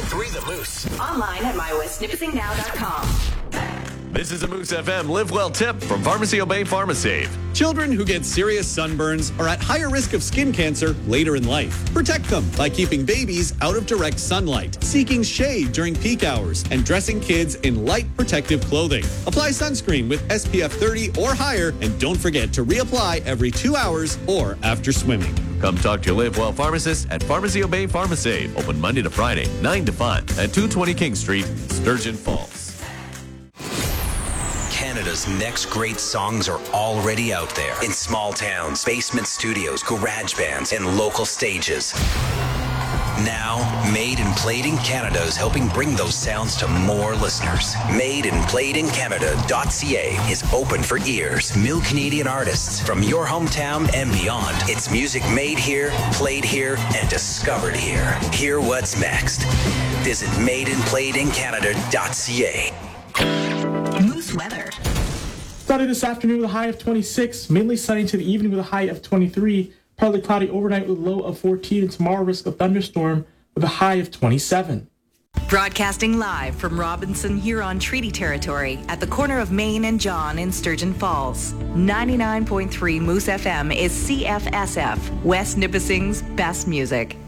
101.3 The Moose. Online at mywestnipissingnow.com. This is a Moose FM Live Well tip from Pharmacy Obey PharmaSave. Children who get serious sunburns are at higher risk of skin cancer later in life. Protect them by keeping babies out of direct sunlight, seeking shade during peak hours, and dressing kids in light protective clothing. Apply sunscreen with SPF 30 or higher, and don't forget to reapply every 2 hours or after swimming. Come talk to your Live Well pharmacist at Pharmacy Obey PharmaSave. Open Monday to Friday, 9 to 5 at 220 King Street, Sturgeon Falls. Canada's next great songs are already out there in small towns, basement studios, garage bands, and local stages. Now, Made and Played in Canada is helping bring those sounds to more listeners. MadeandPlayedInCanada.ca is open for ears. New Canadian artists from your hometown and beyond. It's music made here, played here, and discovered here. Hear what's next. Visit MadeandPlayedInCanada.ca. Moose weather. Sunny this afternoon with a high of 26, mainly sunny to the evening with a high of 23, partly cloudy overnight with a low of 14, and tomorrow risk of thunderstorm with a high of 27. Broadcasting live from Robinson Huron Treaty Territory at the corner of Main and John in Sturgeon Falls. 99.3 Moose FM is CFSF, West Nipissing's best music.